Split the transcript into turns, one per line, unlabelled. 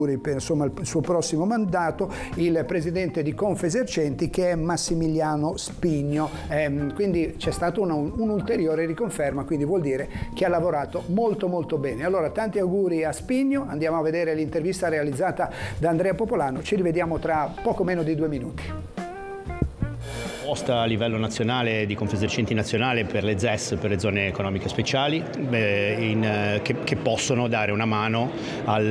insomma il suo prossimo mandato, il presidente di Confesercenti, che è Massimiliano Spigno, quindi c'è stata un'ulteriore riconferma, quindi vuol dire che ha lavorato molto molto bene. Allora tanti auguri a Spigno, andiamo a vedere l'intervista realizzata da Andrea Popolano, ci rivediamo tra poco meno di 2 minuti.
A livello nazionale di Confesercenti nazionale per le ZES, per le zone economiche speciali, che possono dare una mano